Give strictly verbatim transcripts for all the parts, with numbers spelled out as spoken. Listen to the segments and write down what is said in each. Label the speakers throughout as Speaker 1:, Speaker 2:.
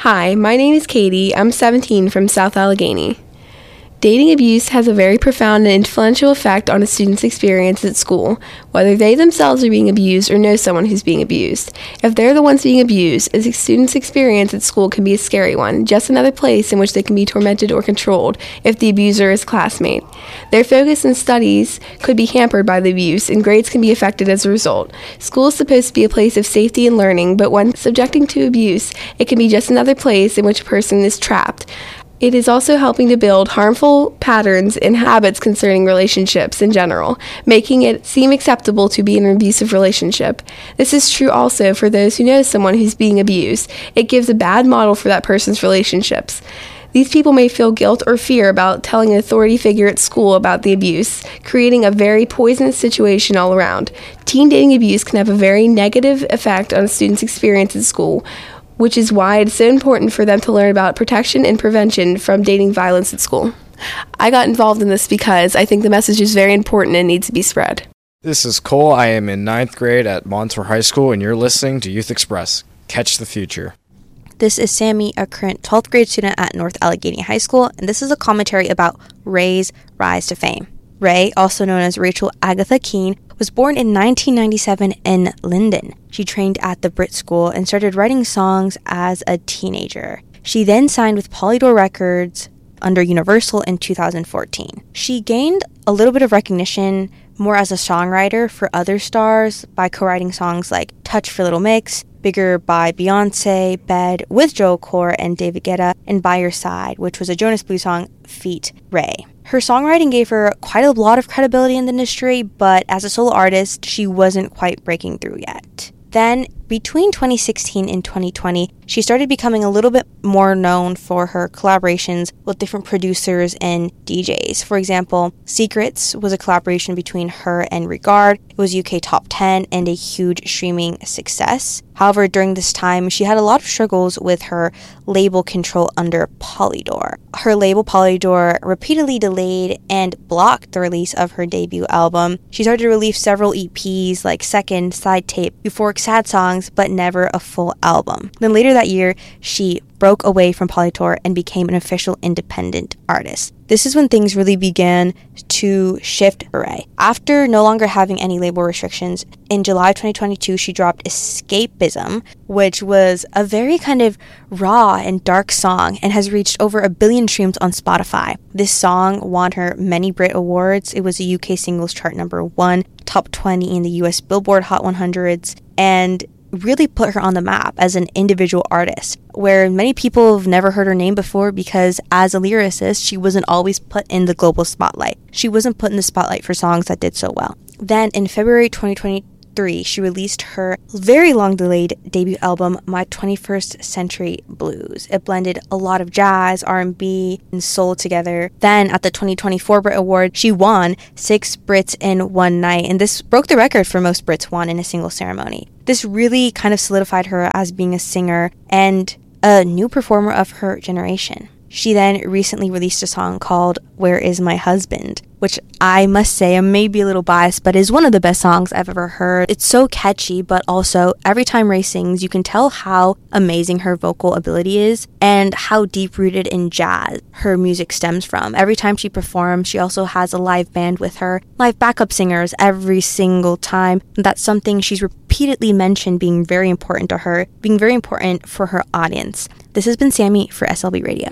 Speaker 1: Hi, my name is Katie. I'm seventeen from South Allegheny. Dating abuse has a very profound and influential effect on a student's experience at school, whether they themselves are being abused or know someone who's being abused. If they're the ones being abused, a student's experience at school can be a scary one, just another place in which they can be tormented or controlled if the abuser is a classmate. Their focus in studies could be hampered by the abuse, and grades can be affected as a result. School is supposed to be a place of safety and learning, but when subjecting to abuse, it can be just another place in which a person is trapped. It is also helping to build harmful patterns and habits concerning relationships in general, making it seem acceptable to be in an abusive relationship. This is true also for those who know someone who's being abused. It gives a bad model for that person's relationships. These people may feel guilt or fear about telling an authority figure at school about the abuse, creating a very poisonous situation all around. Teen dating abuse can have a very negative effect on a student's experience at school, which is why it's so important for them to learn about protection and prevention from dating violence at school. I got involved in this because I think the message is very important and needs to be spread.
Speaker 2: This is Cole. I am in ninth grade at Montour High School, and you're listening to Youth Express. Catch the future.
Speaker 3: This is Sammy, a current twelfth grade student at North Allegheny High School, and this is a commentary about Ray's rise to fame. Ray, also known as Rachel Agatha Keene, was born in nineteen ninety-seven in Linden. She trained at the Brit School and started writing songs as a teenager. She then signed with Polydor Records under Universal in two thousand fourteen. She gained a little bit of recognition more as a songwriter for other stars by co-writing songs like Touch for Little Mix, Bigger by Beyonce, Bed with Joe Core and David Guetta, and By Your Side, which was a Jonas Blue song, feat. Ray. Her songwriting gave her quite a lot of credibility in the industry, but as a solo artist, she wasn't quite breaking through yet. Then, between twenty sixteen and twenty twenty, she started becoming a little bit more known for her collaborations with different producers and D Js. For example, Secrets was a collaboration between her and Regard. It was U K top ten and a huge streaming success. However, during this time, she had a lot of struggles with her label control under Polydor. Her label Polydor repeatedly delayed and blocked the release of her debut album. She started to release several E Ps like Second, Side Tape, Euphoric Sad Songs, but never a full album. Then later that year, she broke away from Polydor and became an official independent artist. This is when things really began to shift for Ray. After no longer having any label restrictions, in July twenty twenty-two, she dropped Escapism, which was a very kind of raw and dark song and has reached over a billion streams on Spotify. This song won her many Brit Awards. It was a U K singles chart number one, top twenty in the U S Billboard Hot one hundreds, and really put her on the map as an individual artist, where many people have never heard her name before because as a lyricist, she wasn't always put in the global spotlight. She wasn't put in the spotlight for songs that did so well. Then in February twenty twenty-three, she released her very long-delayed debut album, My twenty-first Century Blues. It blended a lot of jazz, R and B, and soul together. Then at the twenty twenty-four Brit Award, she won six Brits in one night, and this broke the record for most Brits won in a single ceremony. This really kind of solidified her as being a singer and a new performer of her generation. She then recently released a song called Where Is My Husband, which I must say, I may be a little biased, but is one of the best songs I've ever heard. It's so catchy, but also every time Ray sings, you can tell how amazing her vocal ability is and how deep-rooted in jazz her music stems from. Every time she performs, she also has a live band with her, live backup singers every single time. That's something she's repeatedly mentioned being very important to her, being very important for her audience. This has been Sammy for S L B Radio.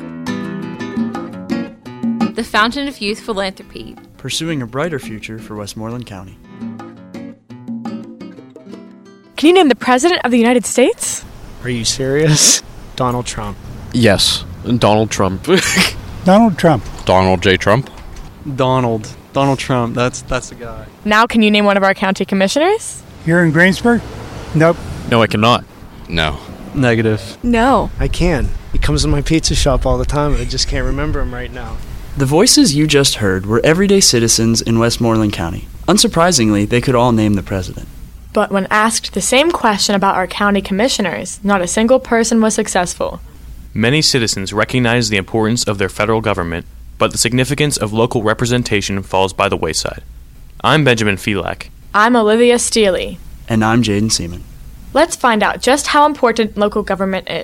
Speaker 4: The Fountain of Youth Philanthropy.
Speaker 5: Pursuing a brighter future for Westmoreland County.
Speaker 6: Can you name the President of the United States?
Speaker 7: Are you serious? Donald Trump.
Speaker 8: Yes, Donald Trump.
Speaker 9: Donald Trump.
Speaker 8: Donald J. Trump.
Speaker 5: Donald. Donald Trump. That's that's the guy.
Speaker 6: Now can you name one of our county commissioners?
Speaker 9: Here in Greensburg? Nope.
Speaker 8: No, I cannot. No.
Speaker 5: Negative.
Speaker 6: No.
Speaker 7: I can. He comes in my pizza shop all the time, and I just can't remember him right now.
Speaker 5: The voices you just heard were everyday citizens in Westmoreland County. Unsurprisingly, they could all name the president.
Speaker 6: But when asked the same question about our county commissioners, not a single person was successful.
Speaker 10: Many citizens recognize the importance of their federal government, but the significance of local representation falls by the wayside. I'm Benjamin Felak.
Speaker 6: I'm Olivia Steely.
Speaker 5: And I'm Jaden Seaman.
Speaker 6: Let's find out just how important local government is.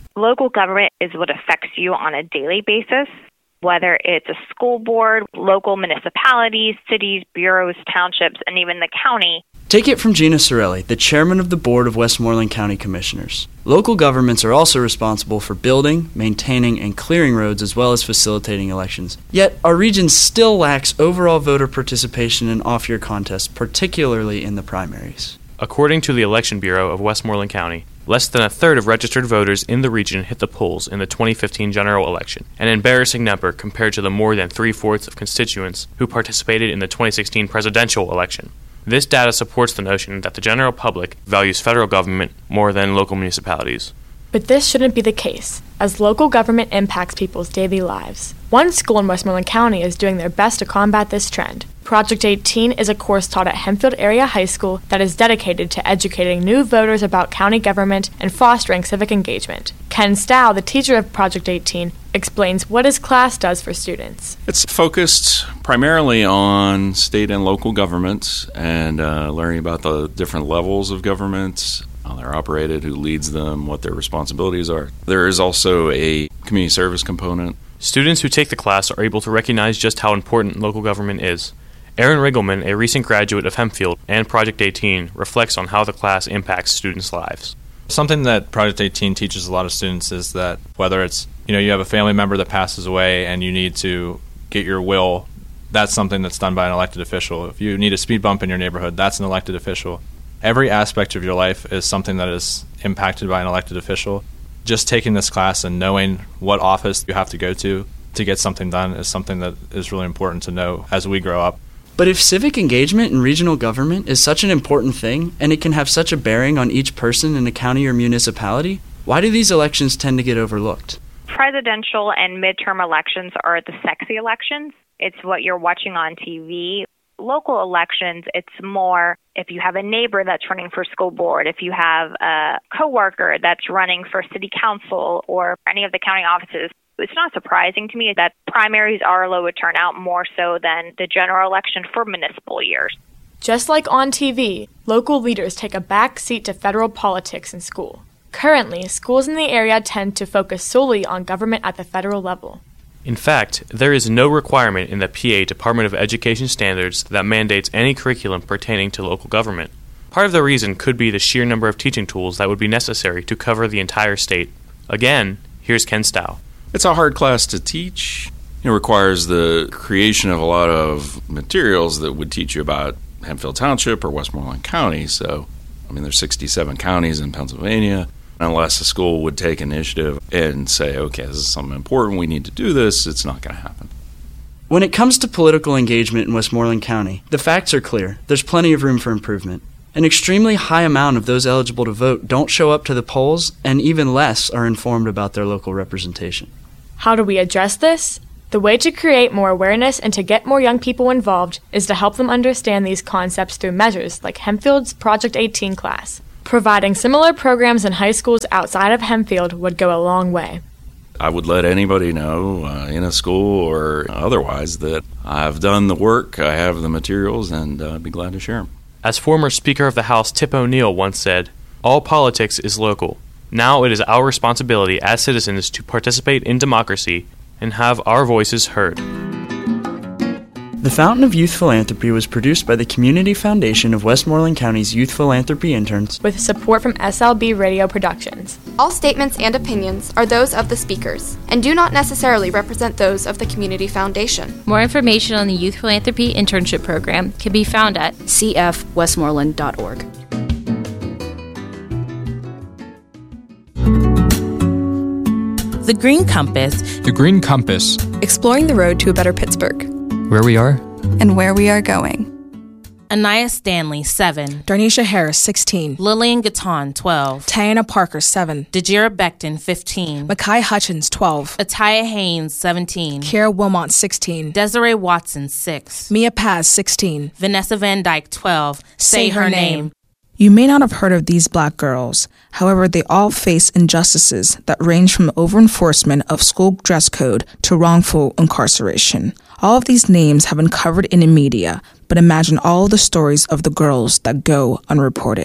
Speaker 11: Local government is what affects you on a daily basis, whether it's a school board, local municipalities, cities, bureaus, townships, and even the county.
Speaker 5: Take it from Gina Sorelli, the chairman of the board of Westmoreland County Commissioners. Local governments are also responsible for building, maintaining, and clearing roads as well as facilitating elections. Yet, our region still lacks overall voter participation in off-year contests, particularly in the primaries.
Speaker 10: According to the Election Bureau of Westmoreland County, less than a third of registered voters in the region hit the polls in the twenty fifteen general election, an embarrassing number compared to the more than three-fourths of constituents who participated in the twenty sixteen presidential election. This data supports the notion that the general public values federal government more than local municipalities.
Speaker 6: But this shouldn't be the case, as local government impacts people's daily lives. One school in Westmoreland County is doing their best to combat this trend. Project eighteen is a course taught at Hempfield Area High School that is dedicated to educating new voters about county government and fostering civic engagement. Ken Stow, the teacher of Project eighteen, explains what his class does for students.
Speaker 12: It's focused primarily on state and local governments and uh, learning about the different levels of government, how they're operated, who leads them, what their responsibilities are. There is also a community service component.
Speaker 10: Students who take the class are able to recognize just how important local government is. Aaron Riggleman, a recent graduate of Hempfield and Project eighteen, reflects on how the class impacts students' lives.
Speaker 13: Something that Project eighteen teaches a lot of students is that whether it's, you know, you have a family member that passes away and you need to get your will, that's something that's done by an elected official. If you need a speed bump in your neighborhood, that's an elected official. Every aspect of your life is something that is impacted by an elected official. Just taking this class and knowing what office you have to go to to get something done is something that is really important to know as we grow up.
Speaker 5: But if civic engagement in regional government is such an important thing, and it can have such a bearing on each person in a county or municipality, why do these elections tend to get overlooked?
Speaker 11: Presidential and midterm elections are the sexy elections. It's what you're watching on T V. Local elections, it's more if you have a neighbor that's running for school board, if you have a coworker that's running for city council or any of the county offices. It's not surprising to me that primaries are low in turnout, more so than the general election for municipal years.
Speaker 6: Just like on T V, local leaders take a back seat to federal politics in school. Currently, schools in the area tend to focus solely on government at the federal level.
Speaker 10: In fact, there is no requirement in the P A Department of Education standards that mandates any curriculum pertaining to local government. Part of the reason could be the sheer number of teaching tools that would be necessary to cover the entire state. Again, here's Ken Stow.
Speaker 12: It's a hard class to teach. It requires the creation of a lot of materials that would teach you about Hempfield Township or Westmoreland County. So, I mean, there's sixty-seven counties in Pennsylvania. Unless a school would take initiative and say, okay, this is something important, we need to do this, it's not going to happen.
Speaker 5: When it comes to political engagement in Westmoreland County, the facts are clear. There's plenty of room for improvement. An extremely high amount of those eligible to vote don't show up to the polls, and even less are informed about their local representation.
Speaker 6: How do we address this? The way to create more awareness and to get more young people involved is to help them understand these concepts through measures like Hempfield's Project eighteen class. Providing similar programs in high schools outside of Hempfield would go a long way.
Speaker 12: I would let anybody know uh, in a school or otherwise that I've done the work, I have the materials, and uh, I'd be glad to share them.
Speaker 10: As former Speaker of the House Tip O'Neill once said, all politics is local. Now it is our responsibility as citizens to participate in democracy and have our voices heard.
Speaker 5: The Fountain of Youth Philanthropy was produced by the Community Foundation of Westmoreland County's Youth Philanthropy interns
Speaker 6: with support from S L B Radio Productions.
Speaker 14: All statements and opinions are those of the speakers and do not necessarily represent those of the Community Foundation.
Speaker 4: More information on the Youth Philanthropy Internship Program can be found at c f westmoreland dot org.
Speaker 15: The Green Compass.
Speaker 16: The Green Compass.
Speaker 17: Exploring the road to a better Pittsburgh.
Speaker 16: Where we are.
Speaker 17: And where we are going.
Speaker 15: Anaya Stanley, seven.
Speaker 18: Darnisha Harris, sixteen.
Speaker 15: Lillian Gatton, twelve.
Speaker 18: Tiana Parker, seven.
Speaker 15: Dejira Becton, fifteen.
Speaker 18: Makai Hutchins, twelve.
Speaker 15: Ataya Haynes, seventeen.
Speaker 18: Kara Wilmot, sixteen.
Speaker 15: Desiree Watson, six.
Speaker 18: Mia Paz, sixteen.
Speaker 15: Vanessa Van Dyke, twelve.
Speaker 18: Say, Say her, her name. name. You may not have heard of these black girls. However, they all face injustices that range from over-enforcement of school dress code to wrongful incarceration. All of these names have been covered in the media, but imagine all the stories of the girls that go unreported.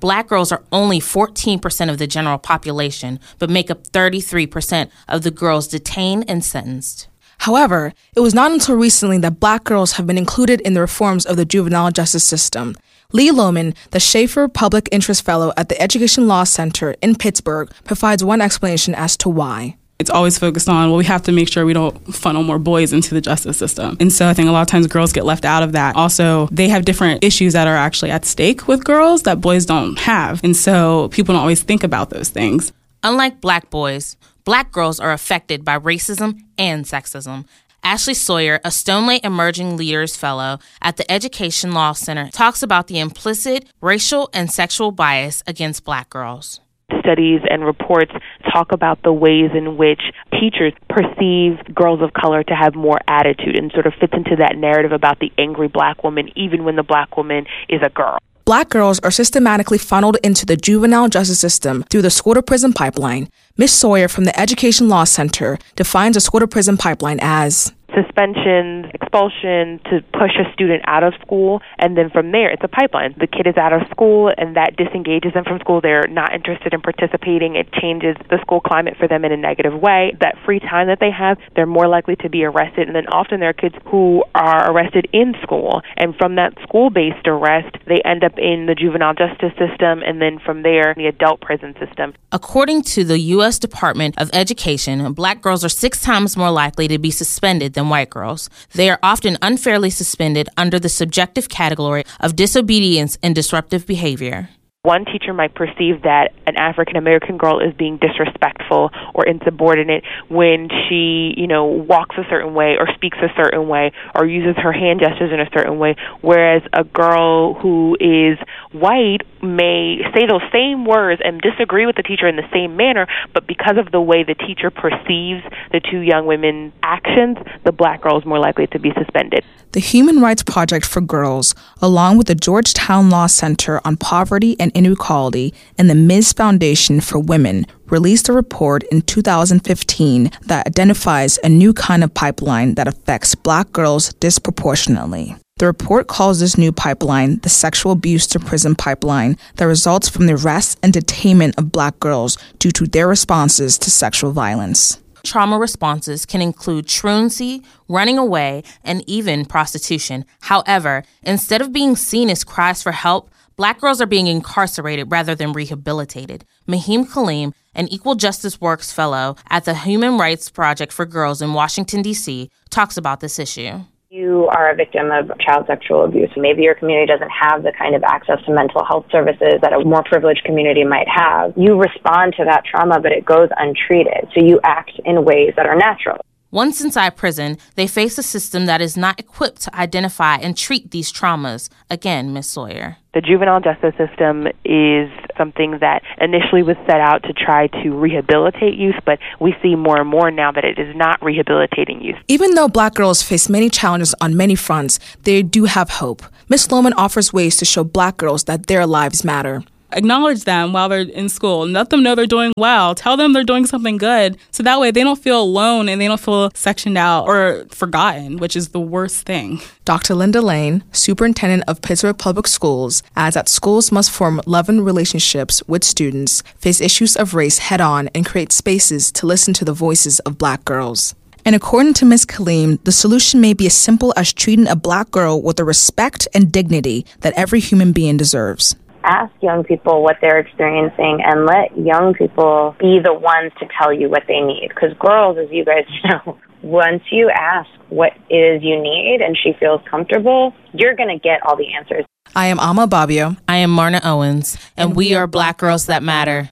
Speaker 15: Black girls are only fourteen percent of the general population, but make up thirty-three percent of the girls detained and sentenced.
Speaker 18: However, it was not until recently that Black girls have been included in the reforms of the juvenile justice system. Lee Lohman, the Schaefer Public Interest Fellow at the Education Law Center in Pittsburgh, provides one explanation as to why.
Speaker 16: It's always focused on, well, we have to make sure we don't funnel more boys into the justice system. And so I think a lot of times girls get left out of that. Also, they have different issues that are actually at stake with girls that boys don't have. And so people don't always think about those things.
Speaker 15: Unlike Black boys, Black girls are affected by racism and sexism. Ashley Sawyer, a Stoneleigh Emerging Leaders Fellow at the Education Law Center, talks about the implicit racial and sexual bias against Black girls.
Speaker 19: Studies and reports talk about the ways in which teachers perceive girls of color to have more attitude and sort of fits into that narrative about the angry Black woman, even when the Black woman is a girl.
Speaker 18: Black girls are systematically funneled into the juvenile justice system through the school-to-prison pipeline. Miz Sawyer from the Education Law Center defines a school-to-prison pipeline as
Speaker 19: suspensions, expulsion to push a student out of school, and then from there it's a pipeline. The kid is out of school and that disengages them from school. They're not interested in participating. It changes the school climate for them in a negative way. That free time that they have, they're more likely to be arrested, and then often there are kids who are arrested in school, and from that school-based arrest they end up in the juvenile justice system, and then from there the adult prison system.
Speaker 15: According to the U S Department of Education, Black girls are six times more likely to be suspended than white girls. They are often unfairly suspended under the subjective category of disobedience and disruptive behavior.
Speaker 19: One teacher might perceive that an African-American girl is being disrespectful or insubordinate when she, you know, walks a certain way or speaks a certain way or uses her hand gestures in a certain way, whereas a girl who is white may say those same words and disagree with the teacher in the same manner, but because of the way the teacher perceives the two young women's actions, the Black girl is more likely to be suspended.
Speaker 18: The Human Rights Project for Girls, along with the Georgetown Law Center on Poverty and Inequality and the Miz Foundation for Women, released a report in two thousand fifteen that identifies a new kind of pipeline that affects Black girls disproportionately. The report calls this new pipeline the sexual abuse to prison pipeline that results from the arrest and detainment of Black girls due to their responses to sexual violence.
Speaker 15: Trauma responses can include truancy, running away, and even prostitution. However, instead of being seen as cries for help, Black girls are being incarcerated rather than rehabilitated. Mahim Kaleem, an Equal Justice Works Fellow at the Human Rights Project for Girls in Washington, D C, talks about this issue.
Speaker 20: You are a victim of child sexual abuse. Maybe your community doesn't have the kind of access to mental health services that a more privileged community might have. You respond to that trauma, but it goes untreated. So you act in ways that are natural.
Speaker 15: Once inside prison, they face a system that is not equipped to identify and treat these traumas. Again, Miz Sawyer.
Speaker 19: The juvenile justice system is something that initially was set out to try to rehabilitate youth, but we see more and more now that it is not rehabilitating youth.
Speaker 18: Even though Black girls face many challenges on many fronts, they do have hope. Miz Lohman offers ways to show Black girls that their lives matter.
Speaker 16: Acknowledge them while they're in school. Let them know they're doing well. Tell them they're doing something good. So that way they don't feel alone and they don't feel sectioned out or forgotten, which is the worst thing.
Speaker 18: Doctor Linda Lane, superintendent of Pittsburgh Public Schools, adds that schools must form loving relationships with students, face issues of race head-on, and create spaces to listen to the voices of Black girls. And according to Miz Kaleem, the solution may be as simple as treating a Black girl with the respect and dignity that every human being deserves.
Speaker 20: Ask young people what they're experiencing and let young people be the ones to tell you what they need. Because girls, as you guys know, once you ask what it is you need and she feels comfortable, you're going to get all the answers.
Speaker 18: I am Alma Babio.
Speaker 15: I am Marna Owens, and, and we are Black Girls That Matter.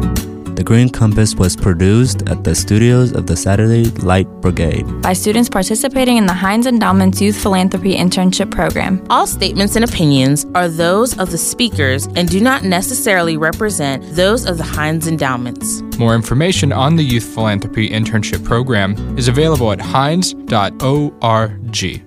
Speaker 21: The Green Compass was produced at the studios of the Saturday Light Brigade
Speaker 22: by students participating in the Heinz Endowment's Youth Philanthropy Internship Program.
Speaker 15: All statements and opinions are those of the speakers and do not necessarily represent those of the Heinz Endowments.
Speaker 23: More information on the Youth Philanthropy Internship Program is available at heinz dot org.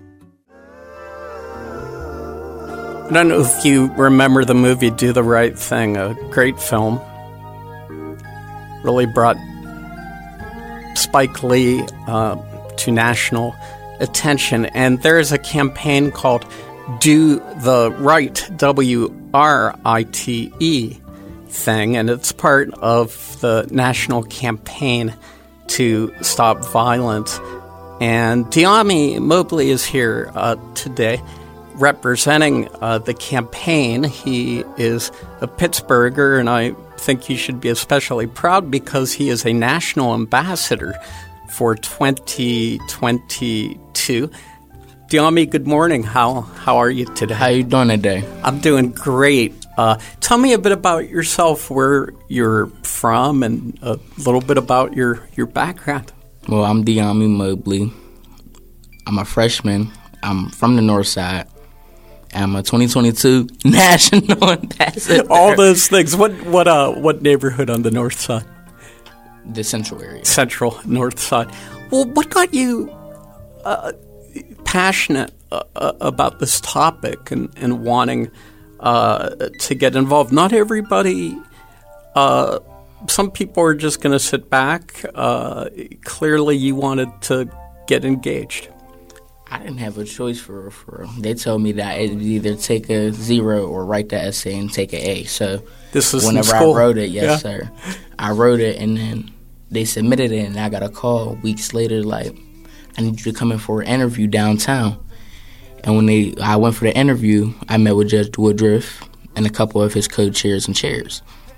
Speaker 24: I don't know if you remember the movie Do the Right Thing, a great film. Really brought Spike Lee uh, to national attention. And there's a campaign called Do the Right, W R I T E thing, and it's part of the national campaign to stop violence. And Dyami Mobley is here uh, today representing uh, the campaign. He is a Pittsburgher, and I think he should be especially proud because he is a national ambassador for twenty twenty-two. Dyami, good morning. How how are you today?
Speaker 1: How you doing today?
Speaker 24: I'm doing great. Uh, tell me a bit about yourself, where you're from, and a little bit about your, your background.
Speaker 1: Well, I'm Dyami Mobley. I'm a freshman. I'm from the North Side. I'm a twenty twenty-two national ambassador.
Speaker 24: All those things. What what uh what neighborhood on the North Side?
Speaker 1: The Central area.
Speaker 24: Central North Side. Well, what got you uh, passionate uh, about this topic and, and wanting uh, to get involved? Not everybody, uh, some people are just going to sit back. Uh, clearly you wanted to get engaged.
Speaker 1: I didn't have a choice for for. They told me that it would either take a zero or write the essay and take an A. So
Speaker 24: this is
Speaker 1: whenever I wrote it, yes,
Speaker 24: yeah.
Speaker 1: sir, I wrote it, and then they submitted it, and I got a call weeks later, like, I need you to come in for an interview downtown. And when they, I went for the interview, I met with Judge Woodruff and a couple of his co-chairs and chairs.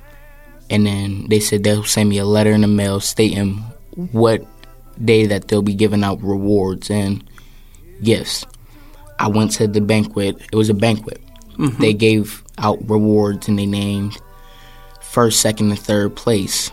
Speaker 1: And then they said they'll send me a letter in the mail stating what day that they'll be giving out rewards and gifts. I went to the banquet. It was a banquet. Mm-hmm. They gave out rewards, and they named first, second, and third place.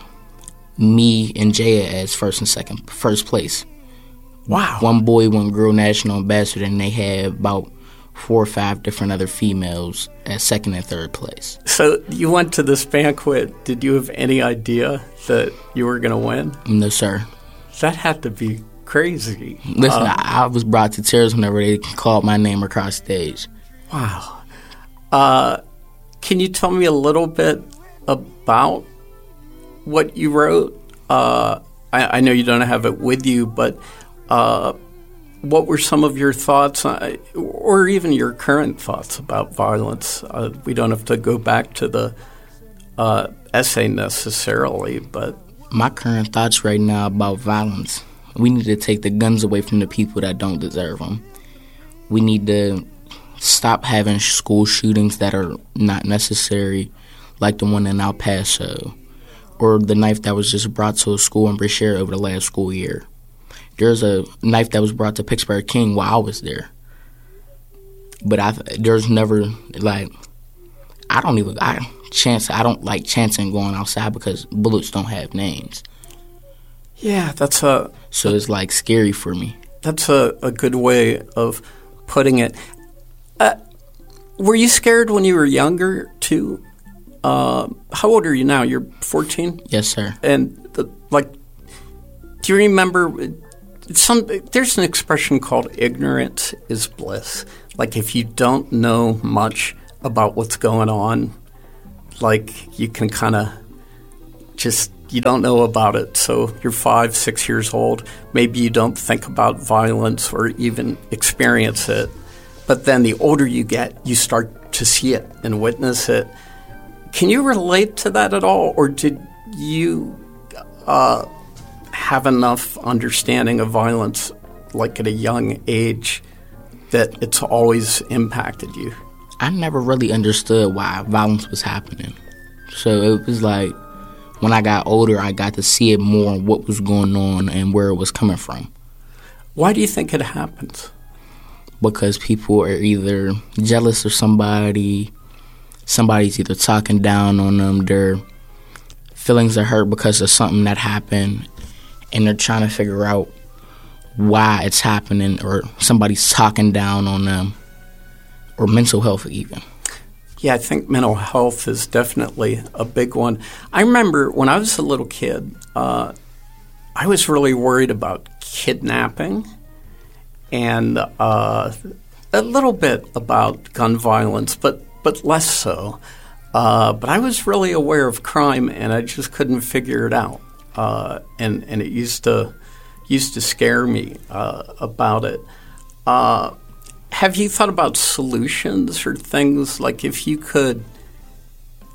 Speaker 1: Me and Jaya as first and second, first place.
Speaker 24: Wow.
Speaker 1: One boy, one girl national ambassador, and they had about four or five different other females at second and third place.
Speaker 24: So you went to this banquet. Did you have any idea that you were going to win?
Speaker 1: No, sir.
Speaker 24: That had to be crazy.
Speaker 1: Listen,
Speaker 24: uh,
Speaker 1: I, I was brought to tears whenever they called my name across stage.
Speaker 24: Wow. Uh, can you tell me a little bit about what you wrote? Uh, I, I know you don't have it with you, but uh, what were some of your thoughts, uh, or even your current thoughts about violence? Uh, we don't have to go back to the uh, essay necessarily, but...
Speaker 1: My current thoughts right now about violence. We need to take the guns away from the people that don't deserve them. We need to stop having school shootings that are not necessary, like the one in El Paso, or the knife that was just brought to a school in Brashear over the last school year. There's a knife that was brought to Pittsburgh King while I was there. But I, there's never, like, I don't even, I chance, I don't like chancing going outside because bullets don't have names.
Speaker 24: Yeah, that's a...
Speaker 1: So it's, like, scary for me.
Speaker 24: That's a, a good way of putting it. Uh, were you scared when you were younger, too? Uh, how old are you now? You're fourteen?
Speaker 1: Yes, sir.
Speaker 24: And, the, like, do you remember... Some there's an expression called ignorance is bliss. Like, if you don't know much about what's going on, like, you can kind of just... You don't know about it, so you're five, six years old. Maybe you don't think about violence or even experience it. But then the older you get, you start to see it and witness it. Can you relate to that at all? Or did you uh, have enough understanding of violence, like at a young age, that it's always impacted you?
Speaker 1: I never really understood why violence was happening. So it was like, when I got older, I got to see it more, what was going on and where it was coming from.
Speaker 24: Why do you think it happens?
Speaker 1: Because people are either jealous of somebody, somebody's either talking down on them, their feelings are hurt because of something that happened, and they're trying to figure out why it's happening, or somebody's talking down on them, or mental health even.
Speaker 24: Yeah, I think mental health is definitely a big one. I remember when I was a little kid, uh, I was really worried about kidnapping and uh, a little bit about gun violence, but, but less so. Uh, but I was really aware of crime, and I just couldn't figure it out. Uh, and, and it used to used to scare me uh, about it. Uh Have you thought about solutions or things like if you could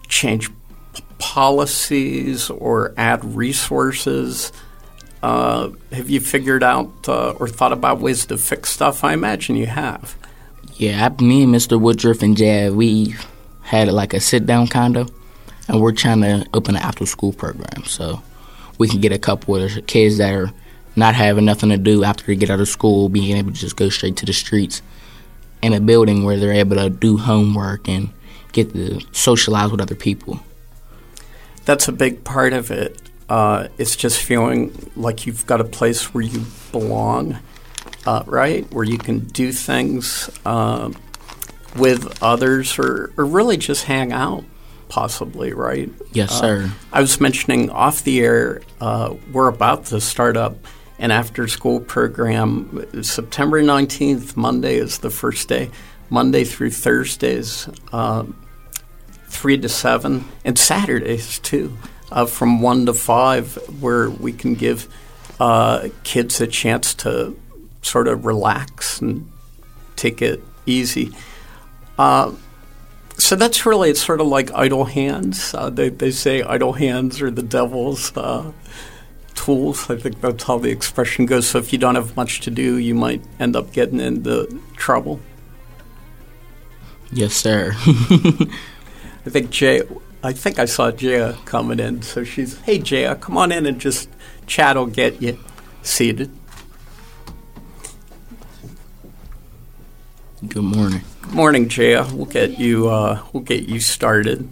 Speaker 24: change p- policies or add resources? Uh, have you figured out uh, or thought about ways to fix stuff? I imagine you have.
Speaker 1: Yeah, I, me and Mister Woodruff and Jad, we had like a sit-down condo, and we're trying to open an after-school program so we can get a couple of kids that are not having nothing to do after they get out of school, being able to just go straight to the streets in a building where they're able to do homework and get to socialize with other people.
Speaker 24: That's a big part of it. Uh, it's just feeling like you've got a place where you belong, uh, right? Where you can do things uh, with others or, or really just hang out, possibly, right?
Speaker 1: Yes,
Speaker 24: uh,
Speaker 1: sir.
Speaker 24: I was mentioning off the air, uh, we're about to start up an after-school program. September nineteenth, Monday is the first day, Monday through Thursdays, uh, three to seven, and Saturdays, too. Uh, from one to five, where we can give uh, kids a chance to sort of relax and take it easy. Uh, so that's really, it's sort of like idle hands. Uh, they, they say idle hands are the devil's uh, tools. I think that's how the expression goes. So if you don't have much to do, you might end up getting into trouble.
Speaker 1: Yes, sir.
Speaker 24: I think Jay... I think I saw Jaya coming in, so she's, hey, Jaya, come on in and just chat will get you seated.
Speaker 1: Good morning.
Speaker 24: Good morning, Jaya. We'll get you. Uh, we'll get you started.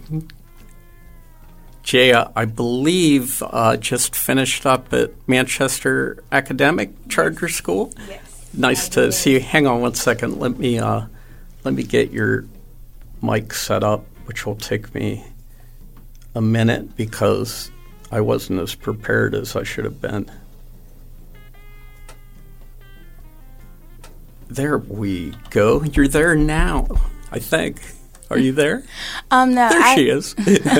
Speaker 24: Jaya, I believe, uh, just finished up at Manchester Academic Charter School.
Speaker 2: Yes.
Speaker 24: Nice to see you. Hang on one second. Let me uh, let me get your mic set up, which will take me a minute because I wasn't as prepared as I should have been. There we go. You're there now, I think. Are you there?
Speaker 2: Um, no.
Speaker 24: There
Speaker 2: I,
Speaker 24: she is.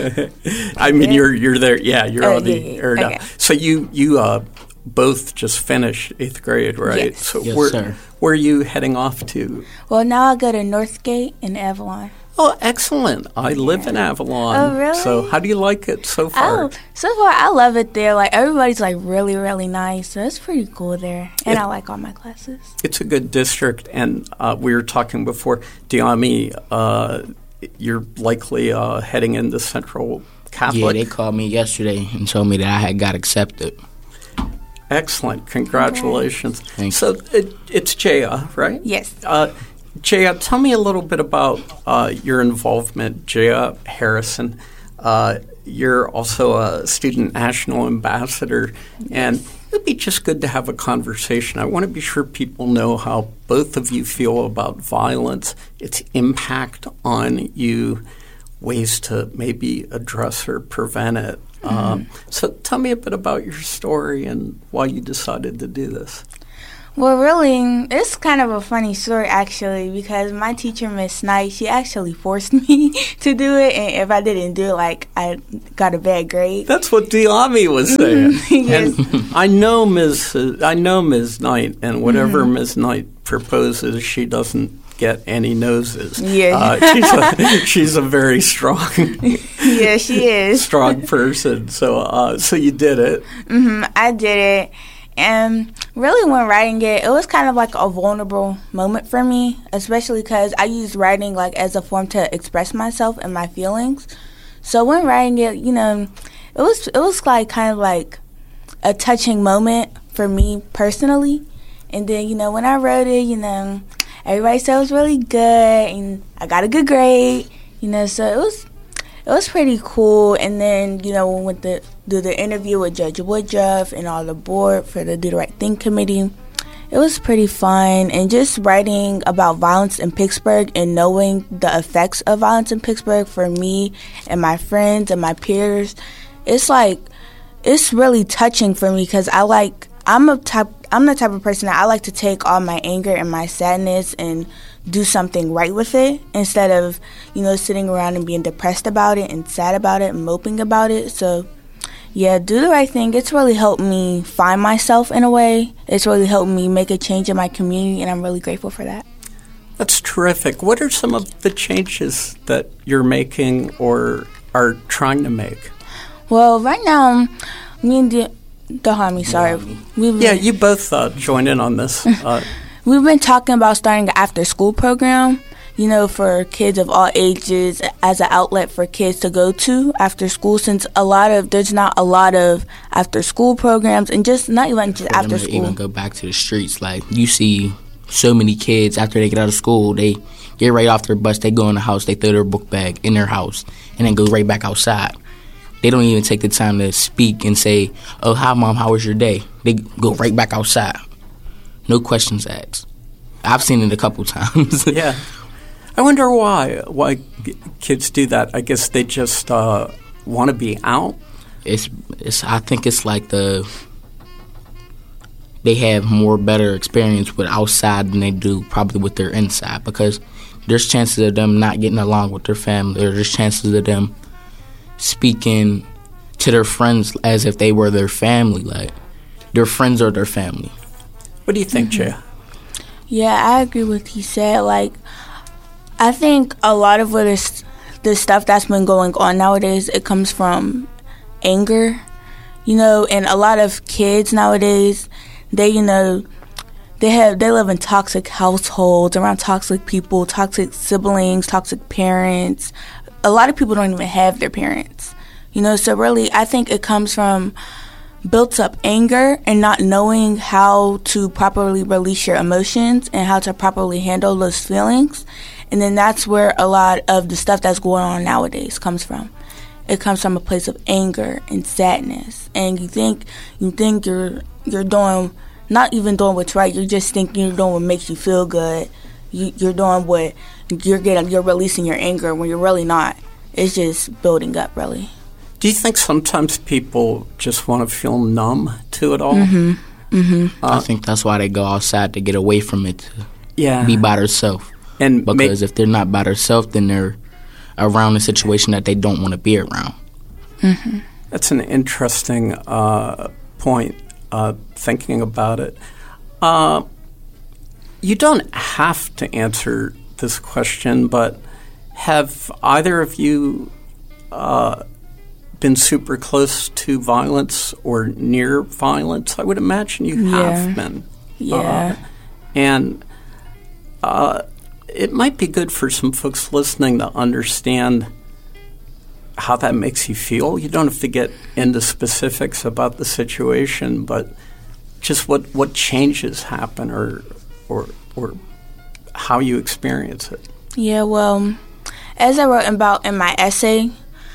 Speaker 24: I mean, you're you're there. Yeah, you're
Speaker 2: oh,
Speaker 24: on the
Speaker 2: yeah, yeah.
Speaker 24: air now.
Speaker 2: Okay.
Speaker 24: So you you uh, both just finished eighth grade, right?
Speaker 2: Yes.
Speaker 24: So
Speaker 1: Yes,
Speaker 24: where,
Speaker 1: sir.
Speaker 24: where are you heading off to?
Speaker 2: Well, now I go to Northgate in Avalon.
Speaker 24: Oh, excellent. I live in Avalon.
Speaker 2: Oh, really?
Speaker 24: So how do you like it so far?
Speaker 2: Oh, so far I love it there. Like everybody's like really, really nice. So it's pretty cool there, and
Speaker 24: It-
Speaker 2: I like all my classes.
Speaker 24: It's a good district, and uh, we were talking before, Diami, uh, you're likely uh, heading into Central Catholic.
Speaker 1: Yeah, they called me yesterday and told me that I had got accepted.
Speaker 24: Excellent. Congratulations.
Speaker 1: Thank
Speaker 24: so it, it's Jaya, right?
Speaker 2: Yes.
Speaker 24: Uh, Jaya, tell me a little bit about uh, your involvement. Jaya Harrison, uh, you're also a student national ambassador, and it would be just good to have a conversation. I want to be sure people know how both of you feel about violence, its impact on you, ways to maybe address or prevent it.
Speaker 2: Mm-hmm.
Speaker 24: Um, so tell me a bit about your story and why you decided to do this.
Speaker 2: Well, really, it's kind of a funny story, actually, because my teacher, Miss Knight, she actually forced me to do it, and if I didn't do it, like, I got a bad grade.
Speaker 24: That's what Diami was saying.
Speaker 2: Yes.
Speaker 24: And I know Miz I know Miz Knight, and whatever
Speaker 2: Mhm.
Speaker 24: Miz Knight proposes, she doesn't get any noses.
Speaker 2: Yeah.
Speaker 24: Uh, she's, a, she's a very strong,
Speaker 2: Yeah, she is.
Speaker 24: strong person. So, uh, so you did it.
Speaker 2: hmm I did it. And really, when writing it, it was kind of like a vulnerable moment for me, especially because I used writing like as a form to express myself and my feelings. So when writing it, you know, it was it was like kind of like a touching moment for me personally. And then, you know, when I wrote it, you know, everybody said it was really good, and I got a good grade. You know, so it was it was pretty cool. And then, you know, when we went to do the interview with Judge Woodruff and all the board for the Do the Right Thing committee, it was pretty fun. And just writing about violence in Pittsburgh and knowing the effects of violence in Pittsburgh for me and my friends and my peers, it's like, it's really touching for me because I like, I'm a type, I'm the type of person that I like to take all my anger and my sadness and do something right with it instead of, you know, sitting around and being depressed about it and sad about it and moping about it. So, yeah, Do the Right Thing, it's really helped me find myself in a way. It's really helped me make a change in my community, and I'm really grateful for that.
Speaker 24: That's terrific. What are some of the changes that you're making or are trying to make?
Speaker 2: Well, right now, me and the, Dahami, sorry. We've
Speaker 24: Yeah,
Speaker 2: been,
Speaker 24: you both uh, joined in on this. Uh,
Speaker 2: we've been talking about starting an after-school program, you know, for kids of all ages as an outlet for kids to go to after school, since a lot of, there's not a lot of after-school programs, and just not even just
Speaker 1: For them
Speaker 2: after
Speaker 1: to
Speaker 2: school.
Speaker 1: even go back to the streets. Like, you see so many kids after they get out of school, they get right off their bus, they go in the house, they throw their book bag in their house, and then go right back outside. They don't even take the time to speak and say, oh, hi, Mom, how was your day? They go right back outside. No questions asked. I've seen it a couple times.
Speaker 24: yeah. I wonder why why g- kids do that. I guess they just uh, want to be out.
Speaker 1: It's, it's. I think it's like the, they have more better experience with outside than they do probably with their inside, because there's chances of them not getting along with their family, or there's chances of them speaking to their friends as if they were their family. Like, their friends are their family.
Speaker 24: What do you think, Jay?
Speaker 2: Yeah, I agree with what he said. Like, I think a lot of what is the stuff that's been going on nowadays, it comes from anger, you know, and a lot of kids nowadays, they, you know, they have they live in toxic households, around toxic people, toxic siblings, toxic parents. A lot of people don't even have their parents, you know, so really I think it comes from built up anger and not knowing how to properly release your emotions and how to properly handle those feelings. And then that's where a lot of the stuff that's going on nowadays comes from. It comes from a place of anger and sadness. And you think you think you're you're doing, not even doing what's right, you're just thinking you're doing what makes you feel good. You, you're doing what you're getting, you're releasing your anger when you're really not. It's just building up, really.
Speaker 24: Do you think sometimes people just want to feel numb to it all?
Speaker 2: Mm-hmm. Mm-hmm.
Speaker 1: I think that's why they go outside, to get away from it, to
Speaker 24: Yeah.
Speaker 1: be by themselves.
Speaker 24: And
Speaker 1: because if they're not by themselves, then they're around a situation that they don't want to be around.
Speaker 2: Mm-hmm.
Speaker 24: That's an interesting uh, point, uh, thinking about it. Uh, you don't have to answer this question, but have either of you uh, been super close to violence or near violence? I would imagine you
Speaker 2: Yeah.
Speaker 24: have been.
Speaker 2: Yeah.
Speaker 24: Uh, and uh, it might be good for some folks listening to understand how that makes you feel. You don't have to get into specifics about the situation, but just what, what changes happen, or or or how you experience it.
Speaker 2: Yeah, well, as I wrote about in my essay,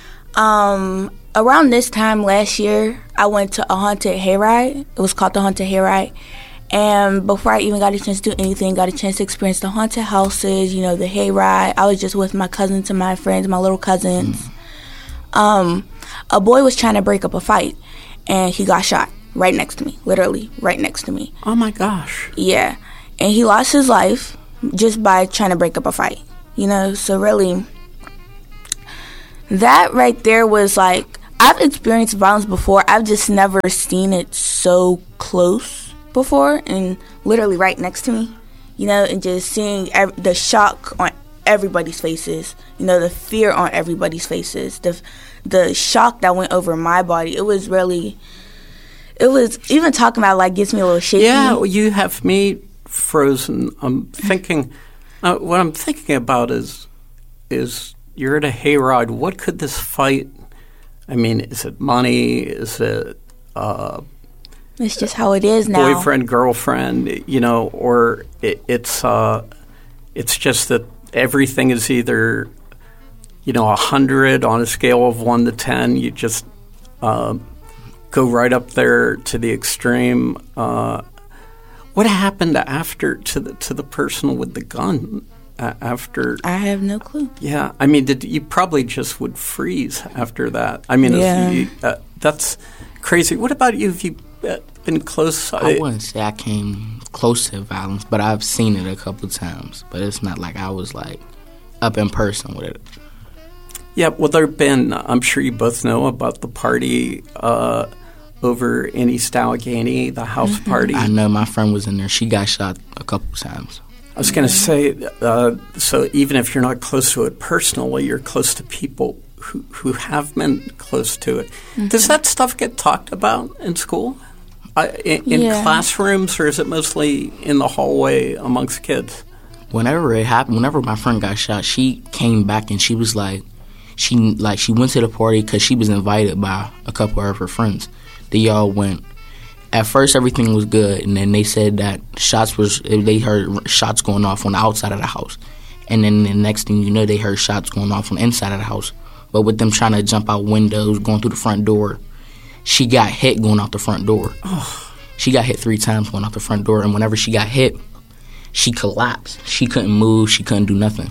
Speaker 2: um, around this time last year, I went to a haunted hayride. It was called the Haunted Hayride. And before I even got a chance to do anything, got a chance to experience the haunted houses, you know, the hayride. I was just with my cousins and my friends, my little cousins. Mm. Um, a boy was trying to break up a fight, and he got shot right next to me, literally right next to me.
Speaker 24: Oh, my gosh.
Speaker 2: Yeah. And he lost his life just by trying to break up a fight, you know? So really, that right there was like, I've experienced violence before. I've just never seen it so close before and literally right next to me, you know, and just seeing ev- the shock on everybody's faces, you know, the fear on everybody's faces, the the shock that went over my body. It was really, it was, even talking about it, like, gets me a little shaky.
Speaker 24: Yeah, well, you have me frozen. I'm thinking, uh, what I'm thinking about is, is you're at a hayride. What could this fight, I mean, is it money? Is it uh,
Speaker 2: it's just how it is now.
Speaker 24: Boyfriend, girlfriend, you know, or it, it's uh, it's just that everything is either, you know, a hundred on a scale of one to ten. You just uh, go right up there to the extreme. Uh, what happened after to the to the person with the gun? Uh, after
Speaker 2: I have no clue.
Speaker 24: Yeah, I mean, did you probably just would freeze after that? I mean,
Speaker 2: yeah.
Speaker 24: you, uh, that's crazy. What about you? Have you uh, been close?
Speaker 1: I wouldn't say I came close to violence, but I've seen it a couple times. But it's not like I was like up in person with it.
Speaker 24: Yeah, well, there have been, I'm sure you both know about the party uh, over in East Allegheny, the house mm-hmm. party.
Speaker 1: I know, my friend was in there. She got shot a couple times.
Speaker 24: I was going to say, uh, so even if you're not close to it personally, you're close to people who, who have been close to it.
Speaker 2: Mm-hmm.
Speaker 24: Does that stuff get talked about in school? Uh, in in
Speaker 2: Yeah.
Speaker 24: classrooms, or is it mostly in the hallway amongst kids?
Speaker 1: Whenever it happened, whenever my friend got shot, she came back and she was like, she like she went to the party because she was invited by a couple of her friends. They all went. At first, everything was good, and then they said that shots was they heard shots going off on the outside of the house, and then the next thing you know, they heard shots going off on the inside of the house. But with them trying to jump out windows, going through the front door, she got hit going out the front door. She got hit three times going out the front door, and whenever she got hit, she collapsed. She couldn't move. She couldn't do nothing.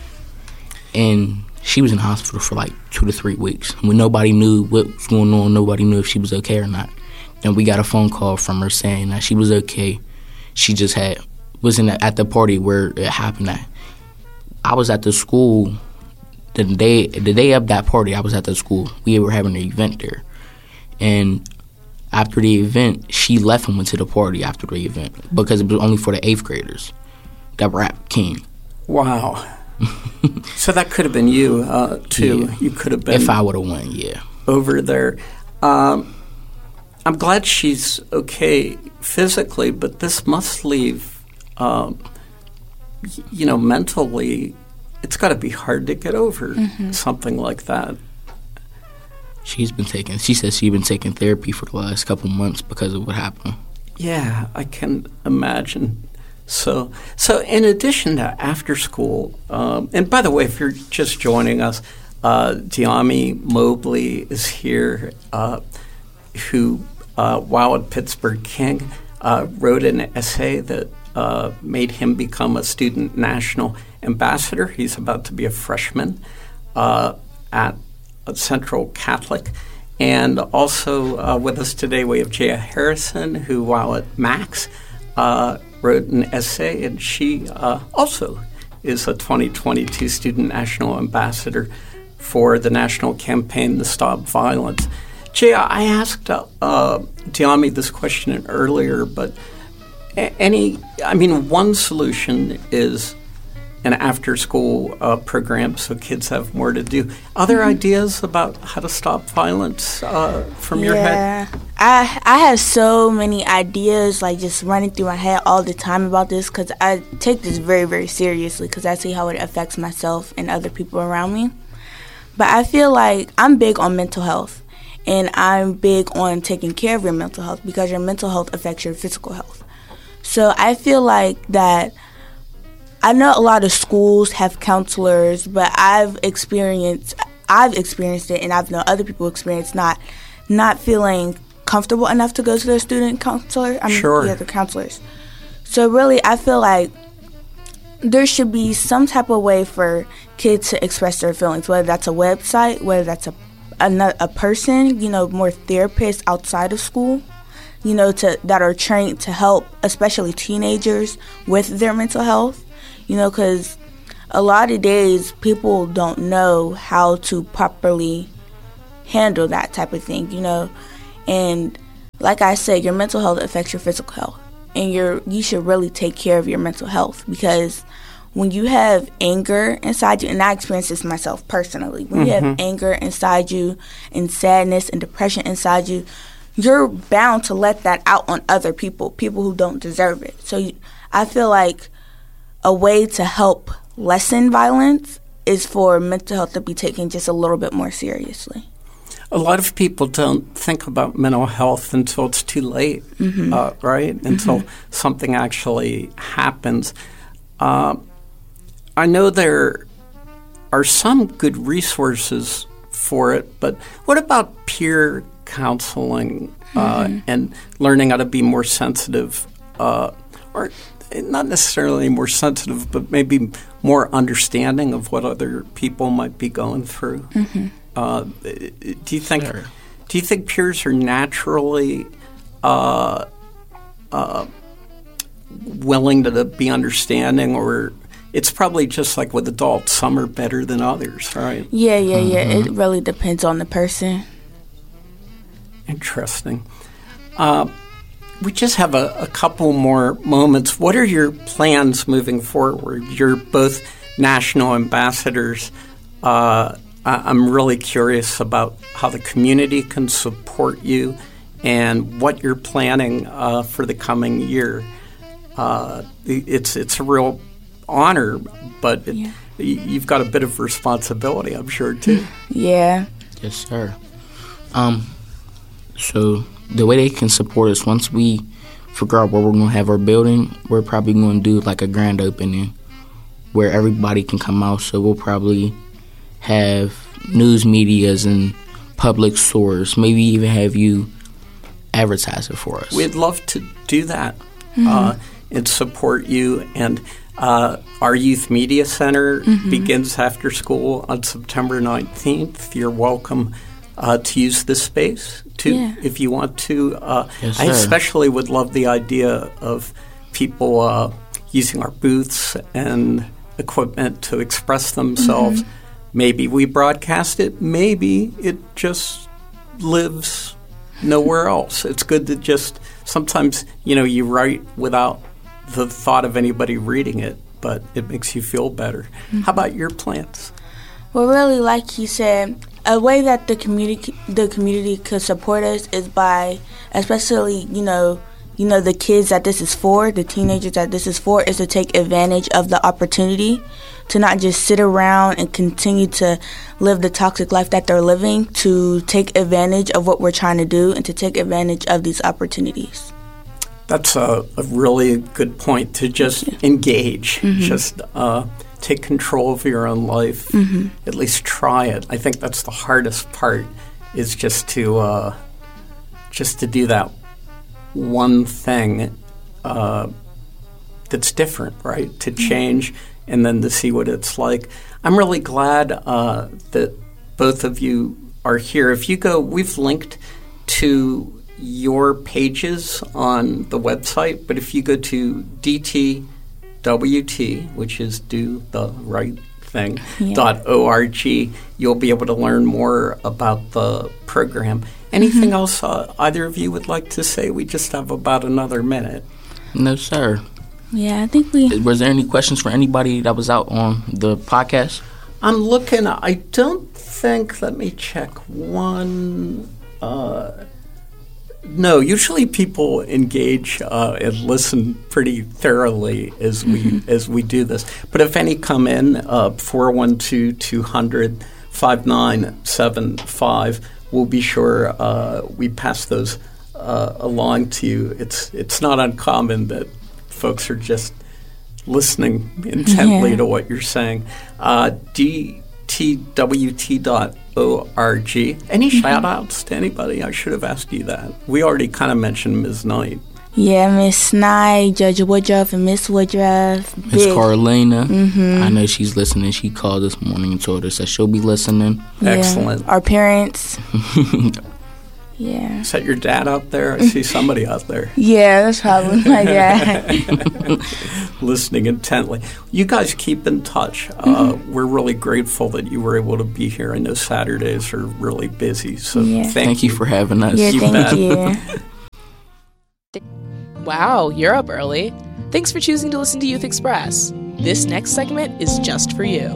Speaker 1: And she was in the hospital for like two to three weeks. When nobody knew what was going on, nobody knew if she was okay or not. Then we got a phone call from her saying that she was okay. She just had was in the, at the party where it happened at. I was at the school the day the day of that party. I was at the school. We were having an event there, and after the event, she left and went to the party after the event because it was only for the eighth graders that were at King.
Speaker 24: Wow. So that could have been you, uh, too.
Speaker 1: Yeah.
Speaker 24: You could have been.
Speaker 1: If I would have won, yeah.
Speaker 24: Over there. Um, I'm glad she's okay physically, but this must leave, um, y- you know, mentally, it's got to be hard to get over
Speaker 2: Mhm.
Speaker 24: something like that.
Speaker 1: She's been taking. She says she's been taking therapy for the last couple months because of what happened.
Speaker 24: Yeah, I can imagine. So, so in addition to after school, um, and by the way, if you're just joining us, uh, Dyami Mobley is here, uh, who, uh, while at Pittsburgh King, uh, wrote an essay that uh, made him become a student national ambassador. He's about to be a freshman uh, at Central Catholic. And also uh, with us today, we have Jaya Harrison, who, while at Max, uh, wrote an essay, and she uh, also is a twenty twenty-two Student National Ambassador for the national campaign to stop violence. Jaya, I asked uh, uh, Dyami this question earlier, but a- any, I mean, one solution is an after-school uh, program so kids have more to do. Other
Speaker 2: Mhm.
Speaker 24: ideas about how to stop violence uh, from
Speaker 2: yeah.
Speaker 24: your head?
Speaker 2: I I have so many ideas like just running through my head all the time about this because I take this very, very seriously because I see how it affects myself and other people around me. But I feel like I'm big on mental health, and I'm big on taking care of your mental health because your mental health affects your physical health. So I feel like that I know a lot of schools have counselors, but I've experienced I've experienced it, and I've known other people experience not not feeling comfortable enough to go to their student counselor. I mean,
Speaker 24: Sure.
Speaker 2: yeah, the counselors. So really, I feel like there should be some type of way for kids to express their feelings, whether that's a website, whether that's a a, a person, you know, more therapists outside of school, you know, to that are trained to help, especially teenagers with their mental health. You know, because a lot of days people don't know how to properly handle that type of thing, you know. And like I said, your mental health affects your physical health. And you're, you should really take care of your mental health because when you have anger inside you, and I experience this myself personally, when you have
Speaker 3: Mhm.
Speaker 2: anger inside you and sadness and depression inside you, you're bound to let that out on other people, people who don't deserve it. So you, I feel like a way to help lessen violence is for mental health to be taken just a little bit more seriously.
Speaker 24: A lot of people don't think about mental health until it's too late,
Speaker 2: Mhm.
Speaker 24: uh, right? Until
Speaker 2: Mhm.
Speaker 24: something actually happens. Uh, I know there are some good resources for it, but what about peer counseling uh,
Speaker 2: Mhm.
Speaker 24: and learning how to be more sensitive, uh, or not necessarily more sensitive, but maybe more understanding of what other people might be going through?
Speaker 2: Mhm.
Speaker 24: Uh, do you think do you think peers are naturally uh, uh, willing to be understanding, or it's probably just like with adults, some are better than others, right?
Speaker 2: Yeah, yeah, yeah.
Speaker 24: Mhm.
Speaker 2: It really depends on the person.
Speaker 24: Interesting. Uh, we just have a, a couple more moments. What are your plans moving forward? You're both national ambassadors uh, I'm really curious about how the community can support you and what you're planning uh, for the coming year. Uh, it's it's a real honor, but it, yeah. you've got a bit of responsibility, I'm sure, too.
Speaker 2: Yeah.
Speaker 1: Yes, sir. Um, so the way they can support us, once we figure out where we're going to have our building, we're probably going to do like a grand opening where everybody can come out. So we'll probably have news medias and public stores, maybe even have you advertise it for us.
Speaker 24: We'd love to do that
Speaker 2: Mm-hmm.
Speaker 24: uh, and support you. And uh, our Youth Media Center
Speaker 2: Mm-hmm.
Speaker 24: begins after school on September nineteenth. You're welcome uh, to use this space too,
Speaker 2: Yeah.
Speaker 24: if you want to. Uh,
Speaker 1: Yes,
Speaker 24: I
Speaker 1: sir.
Speaker 24: especially would love the idea of people uh, using our booths and equipment to express themselves.
Speaker 2: Mm-hmm.
Speaker 24: Maybe we broadcast it. Maybe it just lives nowhere else. It's good to just sometimes, you know, you write without the thought of anybody reading it, but it makes you feel better.
Speaker 2: Mm-hmm.
Speaker 24: How about your plans?
Speaker 2: Well, really, like he said, a way that the community the community could support us is by, especially, you know, you know, the kids that this is for, the teenagers that this is for, is to take advantage of the opportunity to not just sit around and continue to live the toxic life that they're living, to take advantage of what we're trying to do and to take advantage of these opportunities.
Speaker 24: That's a, a really good point, to just engage,
Speaker 2: Mm-hmm.
Speaker 24: just uh, take control of your own life,
Speaker 2: Mm-hmm.
Speaker 24: at least try it. I think that's the hardest part, is just to uh, just to do that one thing uh, that's different, right? To change and then to see what it's like. I'm really glad uh, that both of you are here. If you go, we've linked to your pages on the website, but if you go to D T W T, which is do the right thing,
Speaker 2: Yeah.
Speaker 24: dot org, you'll be able to learn more about the program. Anything else uh, either of you would like to say? We just have about another minute.
Speaker 1: No, sir.
Speaker 2: Yeah, I think we...
Speaker 1: Was there any questions for anybody that was out on the podcast?
Speaker 24: I'm looking. I don't think. Let me check one. Uh, no, usually people engage uh, and listen pretty thoroughly as we as we do this. But if any come in, uh, four one two, two hundred, five nine seven five, we'll be sure uh, we pass those uh, along to you. It's it's not uncommon that folks are just listening intently
Speaker 2: Yeah.
Speaker 24: to what you're saying. Uh, D T W T dot org. Any shout-outs to anybody? I should have asked you that. We already kind of mentioned Miz Knight.
Speaker 2: Yeah, Miss Knight, Judge Woodruff, and Miss Woodruff.
Speaker 1: Miss
Speaker 2: Big.
Speaker 1: Carolina,
Speaker 2: Mhm.
Speaker 1: I know she's listening. She called this morning and told us that she'll be listening.
Speaker 2: Yeah.
Speaker 24: Excellent.
Speaker 2: Our parents. Yeah.
Speaker 24: Is that your dad out there? I see somebody out there.
Speaker 2: Yeah, that's probably my dad.
Speaker 24: Listening intently. You guys keep in touch. Uh, we're really grateful that you were able to be here. I know Saturdays are really busy, so
Speaker 2: Yeah.
Speaker 24: thank,
Speaker 1: Thank you for having us.
Speaker 2: Yeah,
Speaker 24: You
Speaker 2: thank
Speaker 24: bet.
Speaker 2: you.
Speaker 3: Wow, you're up early. Thanks for choosing to listen to Youth Express. This next segment is just for you.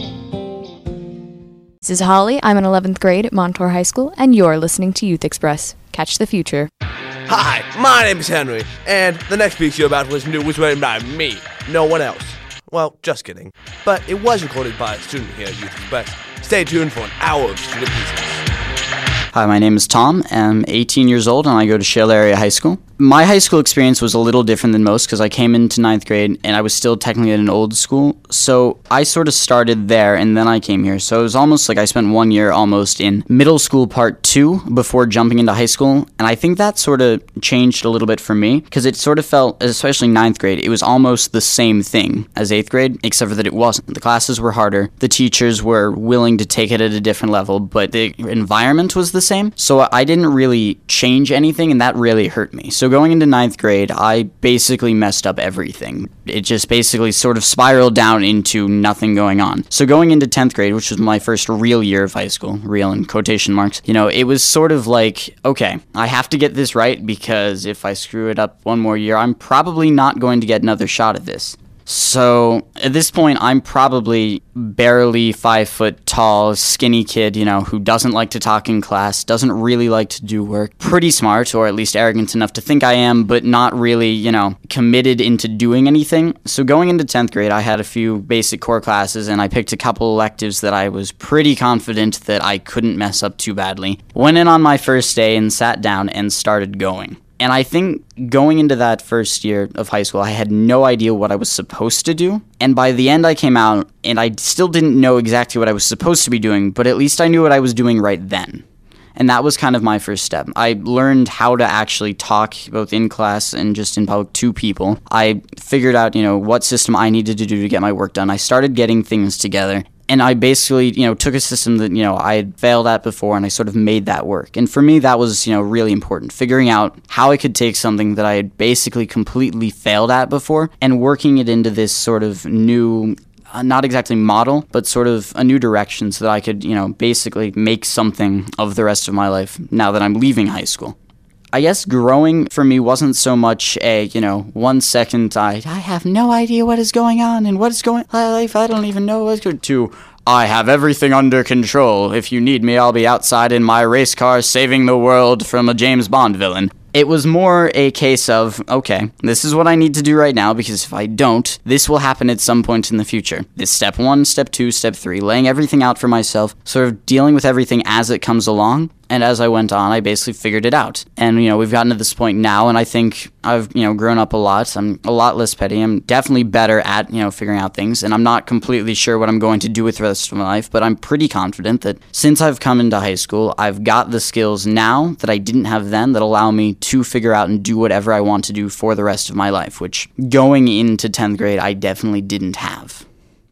Speaker 7: This is Holly. I'm in eleventh grade at Montour High School, and you're listening to Youth Express. Catch the future.
Speaker 8: Hi, my name is Henry, and the next piece you're about to listen to was written by me, no one else. Well, just kidding. But it was recorded by a student here at Youth Express. Stay tuned for an hour of student pieces.
Speaker 9: Hi, my name is Tom. I'm eighteen years old and I go to Shale Area High School. My high school experience was a little different than most because I came into ninth grade and I was still technically at an old school. So I sort of started there and then I came here. So it was almost like I spent one year almost in middle school part two before jumping into high school. And I think that sort of changed a little bit for me because it sort of felt, especially ninth grade, it was almost the same thing as eighth grade, except for that it wasn't. The classes were harder. The teachers were willing to take it at a different level, but the environment was the same. So I didn't really change anything and that really hurt me. So going into ninth grade, I basically messed up everything. It just basically sort of spiraled down into nothing going on. So going into tenth grade, which was my first real year of high school, real in quotation marks, you know, it was sort of like, okay, I have to get this right because if I screw it up one more year, I'm probably not going to get another shot at this. So at this point, I'm probably barely five foot tall, skinny kid, you know, who doesn't like to talk in class, doesn't really like to do work, pretty smart, or at least arrogant enough to think I am, but not really, you know, committed into doing anything. So going into tenth grade, I had a few basic core classes, and I picked a couple electives that I was pretty confident that I couldn't mess up too badly. Went in on my first day and sat down and started going. And I think going into that first year of high school, I had no idea what I was supposed to do. And by the end, I came out, and I still didn't know exactly what I was supposed to be doing, but at least I knew what I was doing right then. And that was kind of my first step. I learned how to actually talk, both in class and just in public, to people. I figured out, you know, what system I needed to do to get my work done. I started getting things together. And I basically, you know, took a system that, you know, I had failed at before, and I sort of made that work. And for me, that was, you know, really important. Figuring out how I could take something that I had basically completely failed at before and working it into this sort of new, uh, not exactly model, but sort of a new direction so that I could, you know, basically make something of the rest of my life now that I'm leaving high school. I guess growing for me wasn't so much a, you know, one second I, I have no idea what is going on and what is going on life, I don't even know what's going to, I have everything under control. If you need me, I'll be outside in my race car saving the world from a James Bond villain. It was more a case of, okay, this is what I need to do right now, because if I don't, this will happen at some point in the future. This step one, step two, step three, laying everything out for myself, sort of dealing with everything as it comes along. And as I went on, I basically figured it out. And, you know, we've gotten to this point now, and I think I've, you know, grown up a lot. I'm a lot less petty. I'm definitely better at, you know, figuring out things. And I'm not completely sure what I'm going to do with the rest of my life, but I'm pretty confident that since I've come into high school, I've got the skills now that I didn't have then that allow me to figure out and do whatever I want to do for the rest of my life, which going into tenth grade, I definitely didn't have.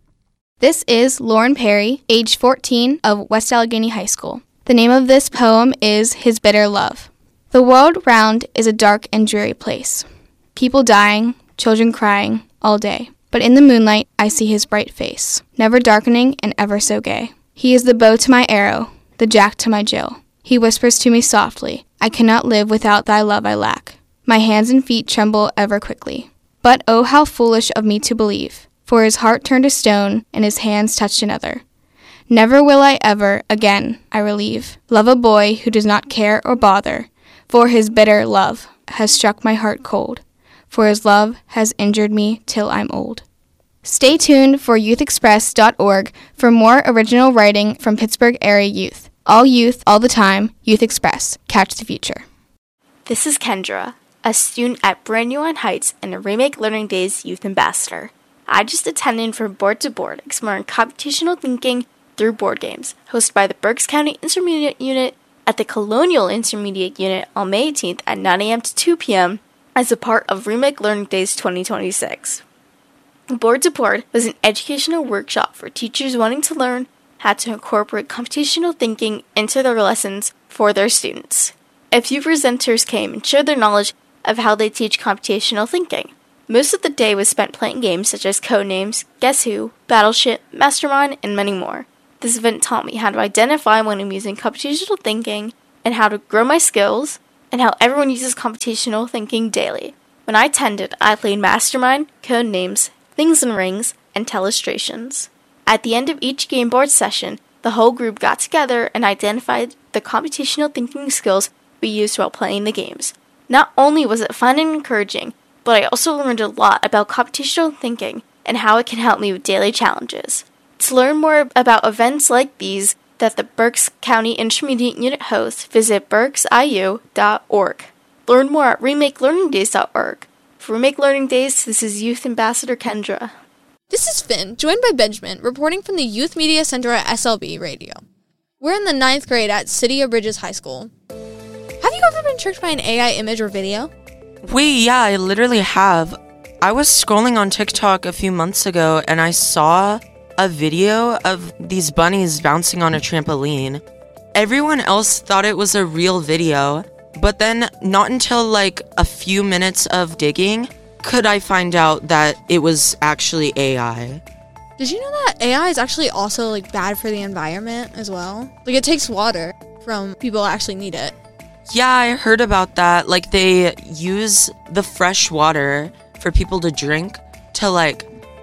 Speaker 10: This is Lauren Perry, age fourteen, of West Allegheny High School. The name of this poem is His Bitter Love. The world round is a dark and dreary place. People dying, children crying, all day. But in the moonlight I see his bright face, never darkening and ever so gay. He is the bow to my arrow, the jack to my Jill. He whispers to me softly, I cannot live without thy love I lack. My hands and feet tremble ever quickly. But oh how foolish of me to believe, for his heart turned to stone and his hands touched another. Never will I ever, again, I relieve, love a boy who does not care or bother, for his bitter love has struck my heart cold, for his love has injured me till I'm old. Stay tuned for youth express dot org for more original writing from Pittsburgh area youth. All youth, all the time, Youth Express. Catch the future.
Speaker 11: This is Kendra, a student at Brandywine Heights and a Remake Learning Days Youth Ambassador. I just attended from Board to Board, exploring computational thinking through board games, hosted by the Berks County Intermediate Unit at the Colonial Intermediate Unit on May eighteenth at nine a.m. to two p.m. as a part of Remake Learning Days twenty twenty-six. Board to Board was an educational workshop for teachers wanting to learn how to incorporate computational thinking into their lessons for their students. A few presenters came and shared their knowledge of how they teach computational thinking. Most of the day was spent playing games such as Codenames, Guess Who, Battleship, Mastermind, and many more. This event taught me how to identify when I'm using computational thinking and how to grow my skills, and how everyone uses computational thinking daily. When I attended, I played Mastermind, Codenames, Things and Rings, and Telestrations. At the end of each game board session, the whole group got together and identified the computational thinking skills we used while playing the games. Not only was it fun and encouraging, but I also learned a lot about computational thinking and how it can help me with daily challenges. To learn more about events like these that the Berks County Intermediate Unit hosts, visit berks I U dot org. Learn more at remake learning days dot org. For Remake Learning Days, this is Youth Ambassador Kendra.
Speaker 12: This is Finn, joined by Benjamin, reporting from the Youth Media Center at S L B Radio. We're in the ninth grade at City of Bridges High School. Have you ever been tricked by an A I image or video?
Speaker 13: Wait, yeah, I literally have. I was scrolling on TikTok a few months ago and I saw a video of these bunnies bouncing on a trampoline. Everyone else thought it was a real video, but then not until like a few minutes of digging could I find out that it was actually A I.
Speaker 12: Did you know that A I is actually also like bad for the environment as well? Like it takes water from people that actually need it.
Speaker 13: Yeah, I heard about that. Like they use the fresh water for people to drink to like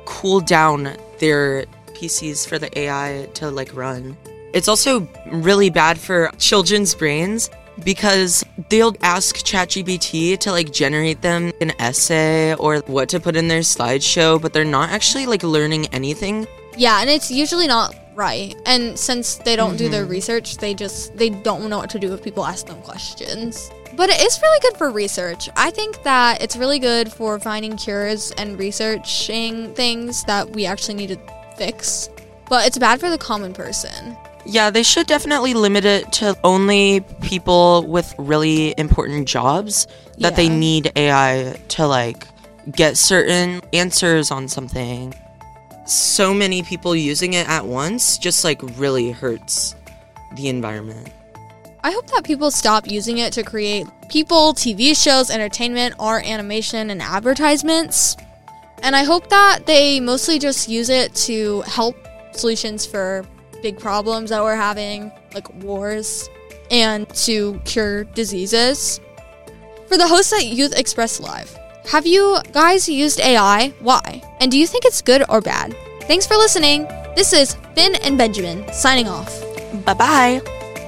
Speaker 13: cool down their P Cs for the A I to like run. It's also really bad for children's brains because they'll ask ChatGPT to like generate them an essay or what to put in their slideshow, but they're not actually like learning anything.
Speaker 12: Yeah, and it's usually not right. And since they don't mm-hmm. do their research, they just they don't know what to do if people ask them questions. But it is really good for research. I think that it's really good for finding cures and researching things that we actually need to fix. But it's bad for the common person.
Speaker 13: Yeah, they should definitely limit it to only people with really important jobs that yeah. they need A I to like get certain answers on something. So many people using it at once just like really hurts the environment.
Speaker 12: I hope that people stop using it to create people, T V shows, entertainment, art, animation, and advertisements. And I hope that they mostly just use it to help solutions for big problems that we're having, like wars, and to cure diseases. For the hosts at Youth Express Live, have you guys used A I? Why? And do you think it's good or bad? Thanks for listening. This is Finn and Benjamin signing off.
Speaker 13: Bye-bye.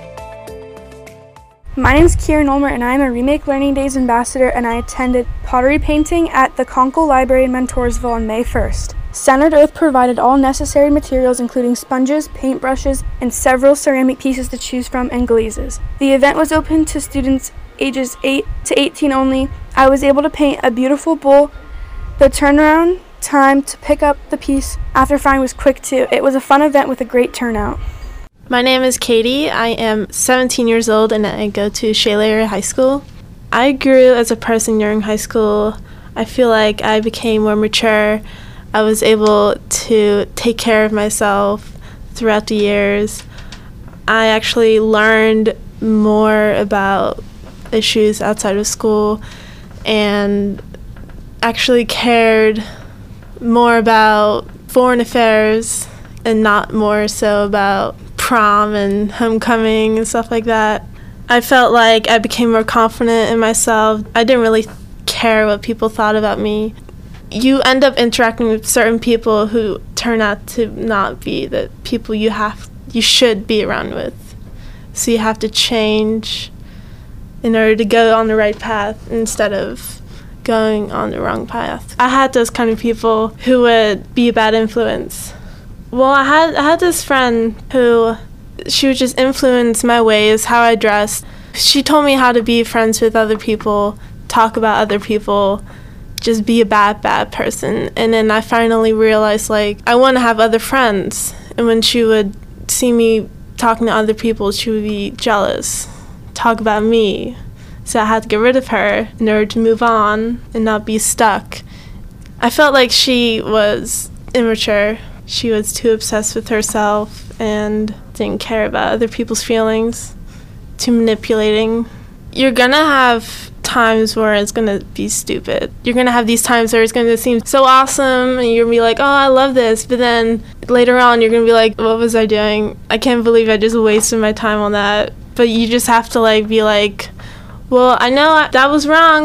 Speaker 4: My name is Kieran Ulmer, and I am a Remake Learning Days ambassador, and I attended pottery painting at the Conkle Library in Mentorsville on May first. Standard Earth provided all necessary materials, including sponges, paintbrushes, and several ceramic pieces to choose from and glazes. The event was open to students ages eight to eighteen only. I was able to paint a beautiful bowl. The turnaround time to pick up the piece after frying was quick too. It was a fun event with a great turnout.
Speaker 5: My name is Katie. I am seventeen years old and I go to Shale Area High School. I grew as a person during high school. I feel like I became more mature. I was able to take care of myself throughout the years. I actually learned more about issues outside of school and actually cared more about foreign affairs and not more so about prom and homecoming and stuff like that. I felt like I became more confident in myself. I didn't really care what people thought about me. You end up interacting with certain people who turn out to not be the people you have you should be around with. So you have to change in order to go on the right path instead of going on the wrong path. I had those kind of people who would be a bad influence. Well, I had I had this friend who, she would just influence my ways, how I dressed. She told me how to be friends with other people, talk about other people, just be a bad, bad person. And then I finally realized, like, I want to have other friends. And when she would see me talking to other people, she would be jealous, talk about me. So I had to get rid of her in order to move on and not be stuck. I felt like she was immature. She was too obsessed with herself and didn't care about other people's feelings, too manipulating. You're gonna have times where it's gonna be stupid. You're gonna have these times where it's gonna seem so awesome and you're gonna be like, oh, I love this. But then later on, you're gonna be like, what was I doing? I can't believe I just wasted my time on that. But you just have to like be like, well, I know I, that was wrong.